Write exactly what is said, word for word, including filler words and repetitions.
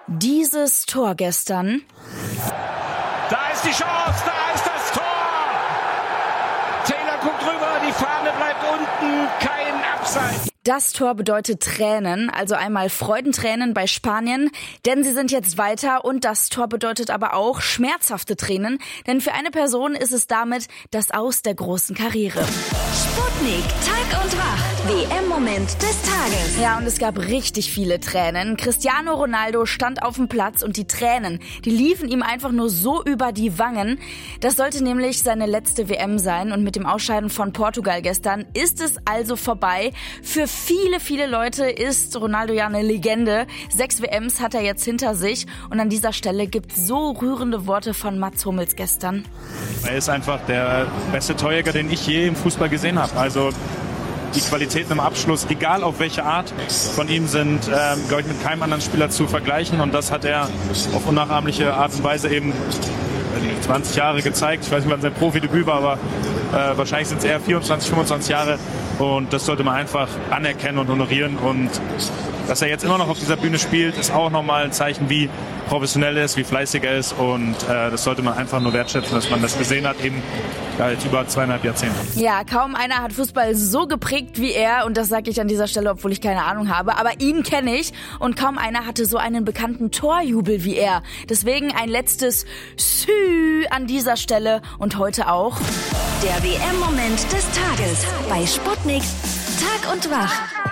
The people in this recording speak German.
Dieses Tor gestern. Da ist die Chance, da ist das Tor. Taylor guckt rüber, die Fahne bleibt unten, kein Abseits. Das Tor bedeutet Tränen, also einmal Freudentränen bei Spanien, denn sie sind jetzt weiter, und das Tor bedeutet aber auch schmerzhafte Tränen, denn für eine Person ist es damit das Aus der großen Karriere. Sputnik, Tag und Wach, W M-Moment des Tages. Ja, und es gab richtig viele Tränen. Cristiano Ronaldo stand auf dem Platz und die Tränen, die liefen ihm einfach nur so über die Wangen. Das sollte nämlich seine letzte W M sein, und mit dem Ausscheiden von Portugal gestern ist es also vorbei. Für viele, viele Leute ist Ronaldo ja eine Legende. Sechs W Ms hat er jetzt hinter sich, und an dieser Stelle gibt es so rührende Worte von Mats Hummels gestern. Er ist einfach der beste Torjäger, den ich je im Fußball gesehen habe. Also die Qualitäten im Abschluss, egal auf welche Art, von ihm sind, ähm, glaube ich, mit keinem anderen Spieler zu vergleichen. Und das hat er auf unnachahmliche Art und Weise eben zwanzig Jahre gezeigt. Ich weiß nicht, wann sein Profidebüt war, aber äh, wahrscheinlich sind es eher vierundzwanzig, fünfundzwanzig Jahre. Und das sollte man einfach anerkennen und honorieren. Und dass er jetzt immer noch auf dieser Bühne spielt, ist auch nochmal ein Zeichen, wie professionell er ist, wie fleißig er ist. Und äh, das sollte man einfach nur wertschätzen, dass man das gesehen hat, eben halt über zweieinhalb Jahrzehnte. Ja, kaum einer hat Fußball so geprägt wie er, und das sage ich an dieser Stelle, obwohl ich keine Ahnung habe, aber ihn kenne ich, und kaum einer hatte so einen bekannten Torjubel wie er. Deswegen ein letztes Sü an dieser Stelle und heute auch der W M-Moment des Tages bei Sputnik, Tag und Wach.